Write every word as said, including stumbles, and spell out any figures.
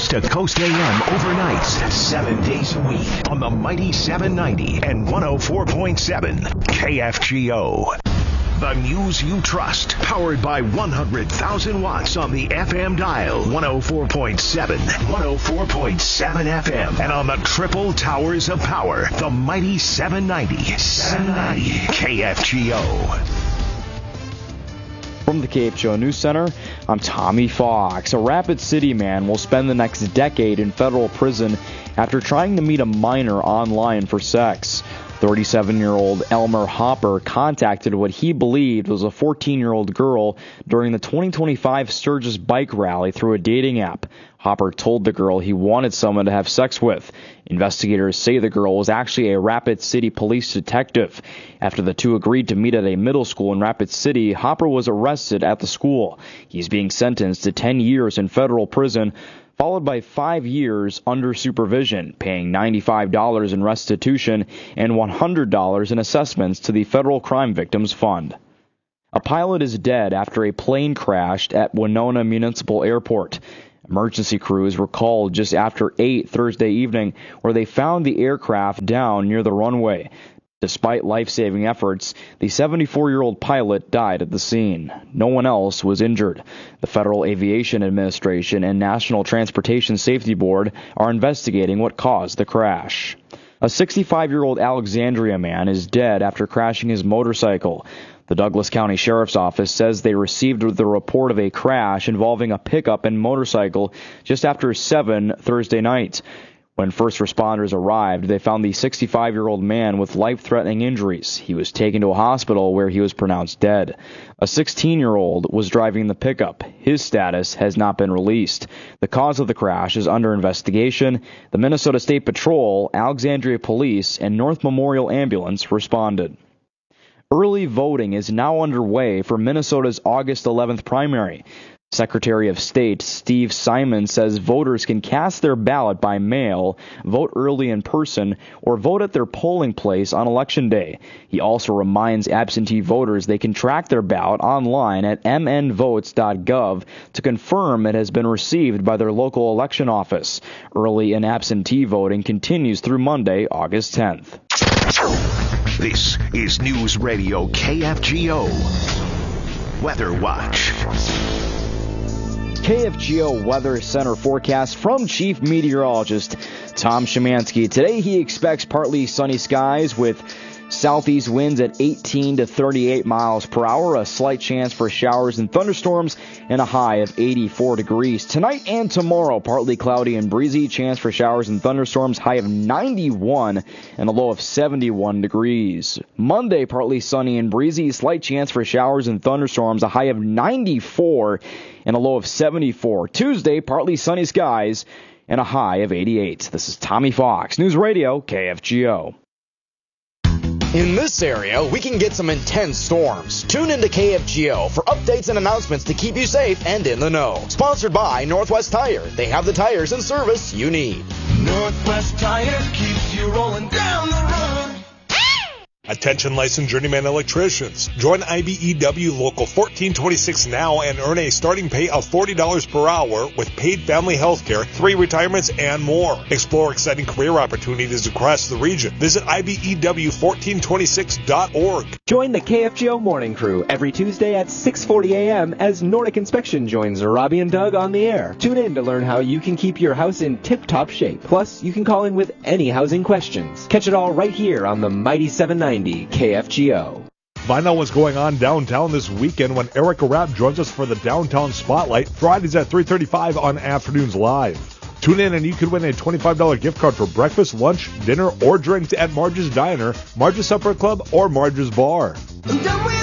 Coast to Coast A M overnights, seven days a week on the mighty seven ninety and one oh four point seven K F G O. The news you trust, powered by one hundred thousand watts on the F M dial, one oh four point seven, one oh four point seven F M, and on the triple towers of power, the mighty seven ninety, seven ninety K F G O. From the K F G O News Center, I'm Tommy Fox. A Rapid City man will spend the next decade in federal prison after trying to meet a minor online for sex. thirty-seven-year-old Elmer Hopper contacted what he believed was a fourteen-year-old girl during the twenty twenty-five Sturgis bike rally through a dating app. Hopper told the girl he wanted someone to have sex with. Investigators say the girl was actually a Rapid City police detective. After the two agreed to meet at a middle school in Rapid City, Hopper was arrested at the school. He's being sentenced to ten years in federal prison, followed by five years under supervision, paying ninety-five dollars in restitution and one hundred dollars in assessments to the Federal Crime Victims Fund. A pilot is dead after a plane crashed at Winona Municipal Airport. Emergency crews were called just after eight Thursday evening, where they found the aircraft down near the runway. Despite life-saving efforts, the seventy-four-year-old pilot died at the scene. No one else was injured. The Federal Aviation Administration and National Transportation Safety Board are investigating what caused the crash. A sixty-five-year-old Alexandria man is dead after crashing his motorcycle. The Douglas County Sheriff's Office says they received the report of a crash involving a pickup and motorcycle just after seven Thursday night. When first responders arrived, they found the sixty-five-year-old man with life-threatening injuries. He was taken to a hospital where he was pronounced dead. A sixteen-year-old was driving the pickup. His status has not been released. The cause of the crash is under investigation. The Minnesota State Patrol, Alexandria Police, and North Memorial Ambulance responded. Early voting is now underway for Minnesota's August eleventh primary. Secretary of State Steve Simon says voters can cast their ballot by mail, vote early in person, or vote at their polling place on Election Day. He also reminds absentee voters they can track their ballot online at m n votes dot gov to confirm it has been received by their local election office. Early and absentee voting continues through Monday, August tenth. This is News Radio K F G O Weather Watch. K F G O Weather Center forecast from Chief Meteorologist Tom Szymanski. Today he expects partly sunny skies with southeast winds at eighteen to thirty-eight miles per hour, a slight chance for showers and thunderstorms, and a high of eighty-four degrees. Tonight and tomorrow, partly cloudy and breezy, chance for showers and thunderstorms, high of ninety-one and a low of seventy-one degrees. Monday, partly sunny and breezy, slight chance for showers and thunderstorms, a high of ninety-four and a low of seventy-four. Tuesday, partly sunny skies and a high of eighty-eight. This is Tommy Fox, News Radio K F G O. In this area, we can get some intense storms. Tune into K F G O for updates and announcements to keep you safe and in the know. Sponsored by Northwest Tire. They have the tires and service you need. Northwest Tire keeps you rolling down the road. Attention licensed journeyman electricians. Join I B E W Local fourteen twenty-six now and earn a starting pay of forty dollars per hour with paid family health care, three retirements, and more. Explore exciting career opportunities across the region. Visit I B E W fourteen twenty-six dot org. Join the K F G O Morning Crew every Tuesday at six forty a.m. as Nordic Inspection joins Robbie and Doug on the air. Tune in to learn how you can keep your house in tip-top shape. Plus, you can call in with any housing questions. Catch it all right here on the Mighty seven ninety K F G O. Find out what's going on downtown this weekend when Erica Rapp joins us for the Downtown Spotlight, Fridays at three thirty-five on Afternoons Live. Tune in and you could win a twenty-five dollars gift card for breakfast, lunch, dinner, or drinks at Marge's Diner, Marge's Supper Club, or Marge's Bar.